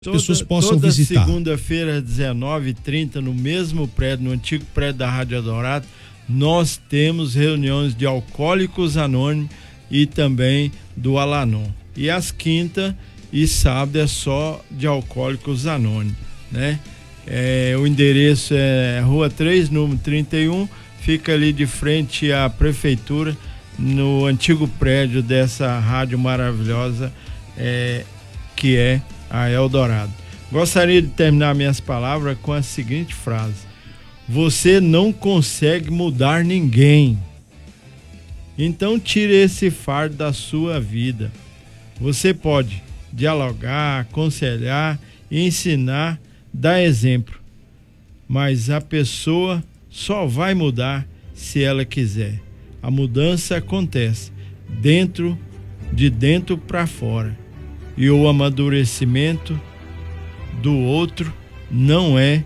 pessoas possam visitar. Toda segunda-feira, às 19h30, no mesmo prédio, no antigo prédio da Rádio Eldorado, nós temos reuniões de Alcoólicos Anônimos e também do Alanon. E às quinta e sábado é só de Alcoólicos Anônimos, né? O endereço é Rua 3, número 31, fica ali de frente à prefeitura, no antigo prédio dessa rádio maravilhosa, que é a Eldorado. Gostaria de terminar minhas palavras com a seguinte frase: você não consegue mudar ninguém, então tire esse fardo da sua vida. Você pode dialogar, aconselhar, ensinar, dar exemplo, mas a pessoa só vai mudar se ela quiser. A mudança acontece de dentro para fora, e o amadurecimento do outro não é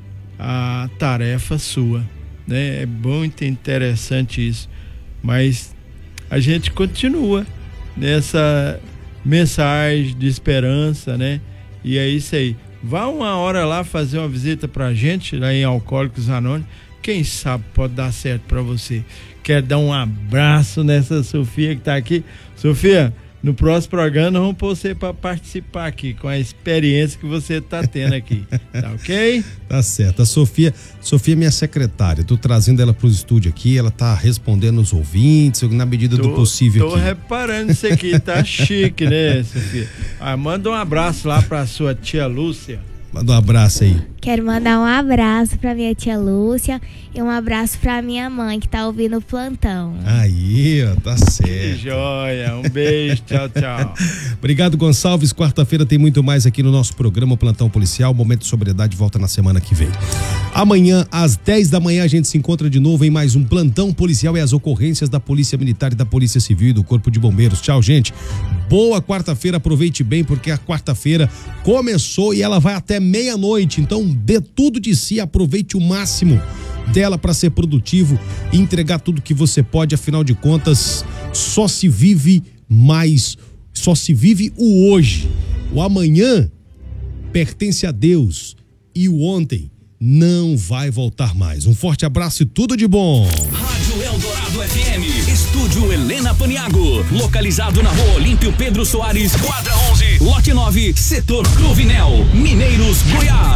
a tarefa sua, né? É muito interessante isso, mas a gente continua nessa mensagem de esperança, né? E é isso aí. Vá uma hora lá fazer uma visita pra gente lá em Alcoólicos Anônimos, quem sabe pode dar certo para você. Quero dar um abraço nessa Sofia que tá aqui. Sofia, no próximo programa nós vamos pôr você para participar aqui com a experiência que você tá tendo aqui, tá ok? Tá certo. A Sofia é minha secretária, tô trazendo ela pro estúdio aqui, ela tá respondendo os ouvintes na medida do possível. Tô reparando isso aqui, tá chique, né, Sofia? Manda um abraço lá pra sua tia Lúcia. Manda um abraço aí. Quero mandar um abraço pra minha tia Lúcia e um abraço pra minha mãe que tá ouvindo o plantão. Aí, ó, tá certo. Que joia, um beijo, tchau, tchau. Obrigado, Gonçalves. Quarta-feira tem muito mais aqui no nosso programa Plantão Policial. Momento de Sobriedade volta na semana que vem. Amanhã, às 10 da manhã, a gente se encontra de novo em mais um Plantão Policial e as ocorrências da Polícia Militar e da Polícia Civil e do Corpo de Bombeiros. Tchau, gente. Boa quarta-feira, aproveite bem, porque a quarta-feira começou e ela vai até meia-noite. Então, dê tudo de si, aproveite o máximo dela para ser produtivo e entregar tudo que você pode. Afinal de contas, só se vive o hoje. O amanhã pertence a Deus e o ontem não vai voltar mais. Um forte abraço e tudo de bom. Rádio Eldorado FM, estúdio Helena Paniago, localizado na Rua Olímpio Pedro Soares, quadra 11, lote 9, setor Cruvinel, Mineiros, Goiás.